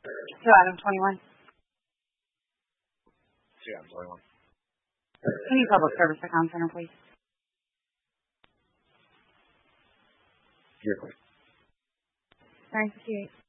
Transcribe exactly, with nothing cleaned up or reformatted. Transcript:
To item twenty-one. To item twenty-one. Can you public service account center, please? You're clear. nine fifty-eight.